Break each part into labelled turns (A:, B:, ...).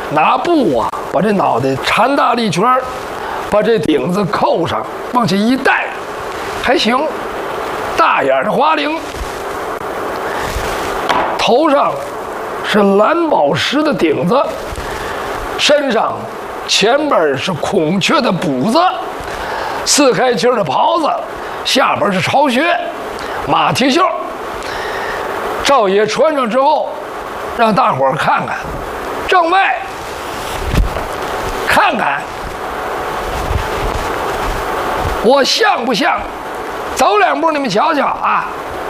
A: 拿布啊把这脑袋缠大了一圈，把这顶子扣上，往下一戴，还行，大眼的花翎，头上是蓝宝石的顶子，身上前边是孔雀的补子，4开襟的袍子，下边是朝靴，马蹄袖。赵爷穿上之后，让大伙儿看看，正外看看我像不像？走2步，你们瞧瞧啊！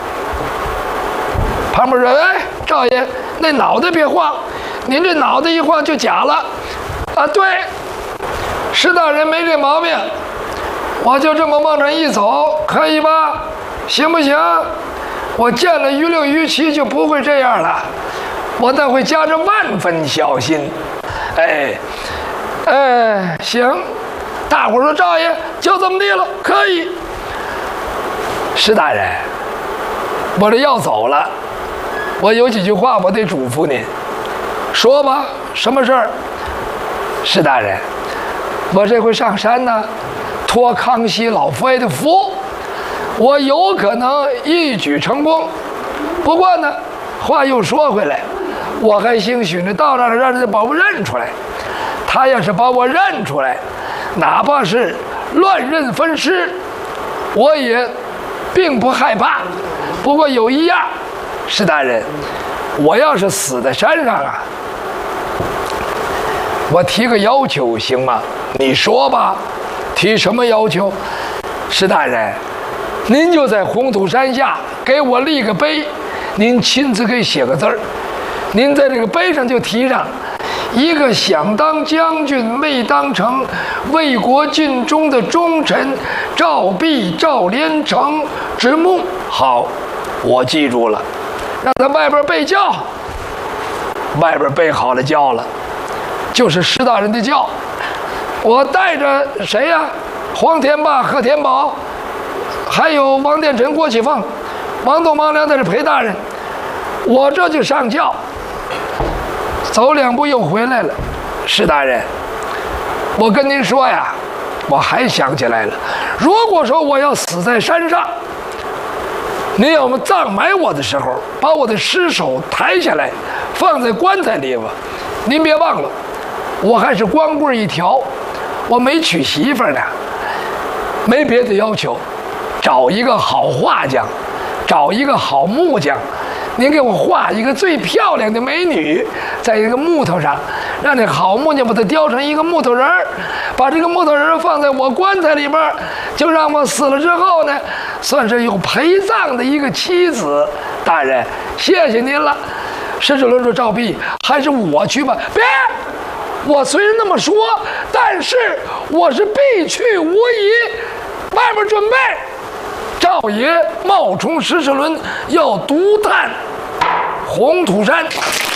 A: 旁边说：“哎，赵爷，那脑袋别晃，您这脑袋一晃就假了。”啊，对，石大人没这毛病，我就这么往这一走，可以吧？行不行？我见了于六于七就不会这样了，我倒会加着万分小心。行，大伙说赵爷就这么地了，可以。石大人，我这要走了，我有几句话我得嘱咐您，说吧，什么事儿？石大人，我这回上山呢，托康熙老佛爷的福，我有可能一举成功。不过呢，话又说回来，我还兴许呢到那儿让人把我认出来。他要是把我认出来，哪怕是乱认分尸，我也并不害怕。不过有一样，石大人，我要是死在山上啊，我提个要求行吗？你说吧，提什么要求？石大人，您就在红土山下给我立个碑，您亲自给写个字儿，您在这个碑上就题上一个想当将军未当成，为国尽忠的忠臣赵必、赵连成之墓。好，我记住了，让他外边备轿，外边备好了轿了，就是石大人的轿。我带着谁呀？黄天霸、贺天宝，还有王殿臣、郭启凤、王栋、王良在这陪大人。我这就上轿，走2步又回来了。石大人，我跟您说呀，我还想起来了，如果说我要死在山上，您要么葬埋我的时候，把我的尸首抬下来，放在棺材里吧。您别忘了，我还是光棍一条，我没娶媳妇呢，没别的要求，找一个好画匠，找一个好木匠，您给我画一个最漂亮的美女，在一个木头上，让那好木匠把它雕成一个木头人儿，把这个木头人放在我棺材里边，就让我死了之后呢，算是有陪葬的一个妻子。大人，谢谢您了。石志伦说：“赵必，还是我去吧。”别，我虽然那么说，但是我是必去无疑。外边准备，赵爷冒充石世伦要独探红土山。